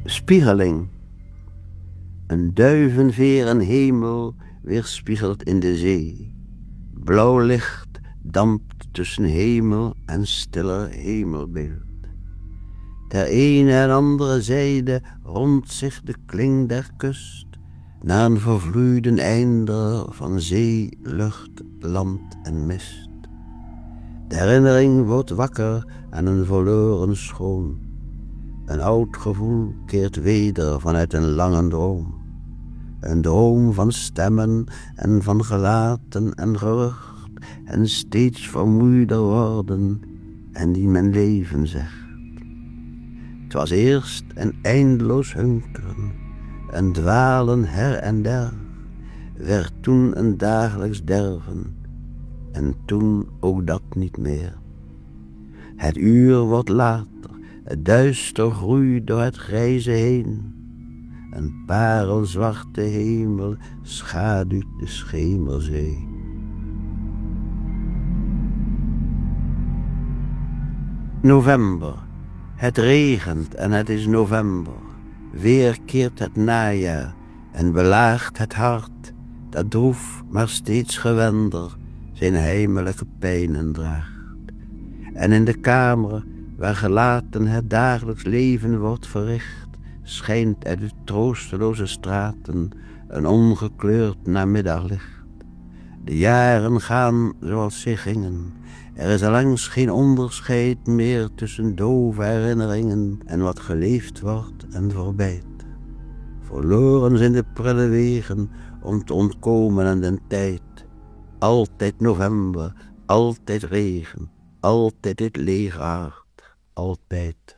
Spiegeling. Een duivenveren hemel weerspiegelt in de zee. Blauw licht dampt tussen hemel en stiller hemelbeeld. Ter ene en andere zijde rondt zich de kling der kust, naar een vervloeiden einde van zee, lucht, land en mist. De herinnering wordt wakker aan een verloren schoon. Een oud gevoel keert weder vanuit een lange droom. Een droom van stemmen en van gelaten en gerucht en steeds vermoeider worden en die men leven zegt. 'Twas eerst een eindeloos hunkeren, een dwalen her en der, werd toen een dagelijks derven en toen ook dat niet meer. Het uur wordt later, het duister groeit door het grijze heen. Een parelzwarte hemel schaduwt de schemerzee. November. Het regent en het is november. Weer keert het najaar en belaagt het hart, dat droef maar steeds gewender zijn heimelijke pijnen draagt. En in de kamer waar gelaten het dagelijks leven wordt verricht, schijnt uit de troosteloze straten een ongekleurd namiddaglicht. De jaren gaan zoals ze gingen. Er is allengs geen onderscheid meer tussen dove herinneringen en wat geleefd wordt en voorbijt. Verloren zijn de prille wegen om te ontkomen aan den tijd. Altijd november, altijd regen, altijd dit lege hart, altijd.